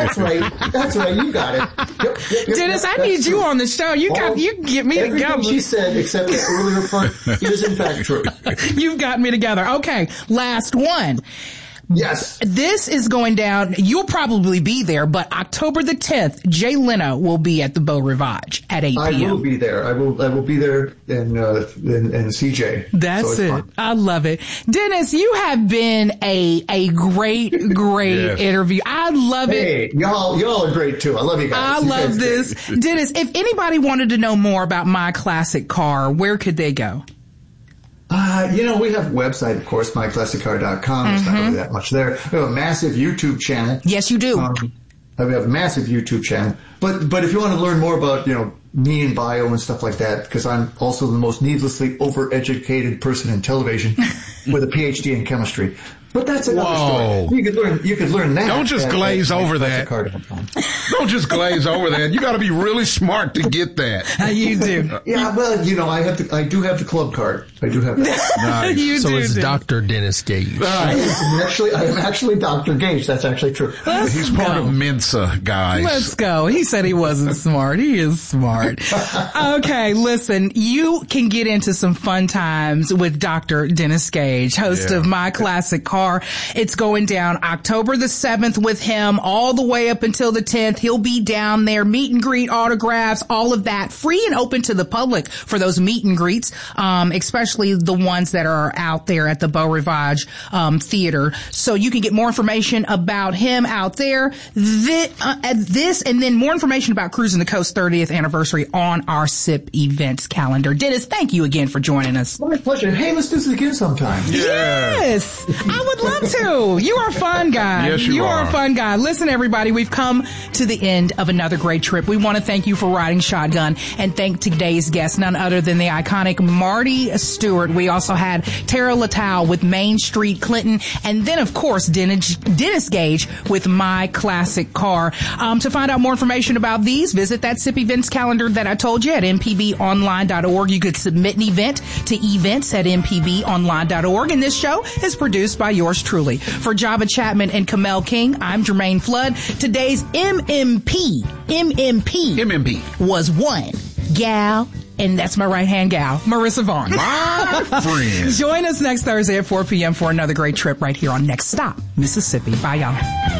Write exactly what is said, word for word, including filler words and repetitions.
That's right. That's right. You got it. Yep, yep, yep, Dennis, yep, I need you true. on the show. You got, you get me Everything together. she said, except the earlier part, is in fact true. You've got me together. Okay, last one. Yes. This is going down. You'll probably be there, but October the tenth, Jay Leno will be at the Beau Rivage at eight p.m. I will be there. I will. I will be there in uh, in, in C J. That's so it. Fun. I love it, Dennis. You have been a a great great Yes. interview. I love Hey, it. y'all, y'all are great too. I love you guys. I You love guys are this, great. Dennis. If anybody wanted to know more about My Classic Car, where could they go? Uh, you know, we have a website, of course, my classic car dot com. There's not really that much there. We have a massive YouTube channel. Yes, you do. Um, we have a massive YouTube channel. But but if you want to learn more about, you know, me and bio and stuff like that, because I'm also the most needlessly overeducated person in television with a P H D in chemistry. But that's another Whoa. story. You could learn. You could learn that. Don't just at- glaze at over my that. classic car dot com. Don't just glaze over that. You got to be really smart to get that. You do. Yeah, well, you know, I have the, I do have the club card. I do have that. Nice. You So do. it's do. Doctor Dennis Gage. I am actually, I am actually Doctor Gage. That's actually true. Let's He's part go. of Mensa, guys. Let's go. He said he wasn't smart. He is smart. Okay, listen, you can get into some fun times with Doctor Dennis Gage, host Yeah. of My Classic Car. It's going down October the seventh with him all the way up until the tenth. He'll be down there, meet and greet, autographs, all of that, free and open to the public for those meet and greets, um, especially the ones that are out there at the Beau Rivage um, Theater. So you can get more information about him out there. This, uh, this and then more information about Cruising the Coast thirtieth anniversary on our S I P events calendar. Dennis, thank you again for joining us. My pleasure. Hey, let's do this again sometime. Yes, I would love to. You are a fun guy. Yes, you are. are. a fun guy. Listen, everybody, we've come to the end of another great trip. We want to thank you for riding shotgun and thank today's guest, none other than the iconic Marty Stewart. We also had Tara Latow with Main Street Clinton, and then, of course, Dennis, Dennis Gage with My Classic Car. Um, to find out more information about these, visit that S I P events calendar that I told you at m p b online dot org. You could submit an event to events at m p b online dot org. And this show is produced by yours truly. For Java Chapman and Kamel King, I'm Jermaine Flood. Today's M M P, M M P, M M P. was one gal, and that's my right-hand gal, Marissa Vaughn. My friend. Join us next Thursday at four p.m. for another great trip right here on Next Stop, Mississippi. Bye, y'all.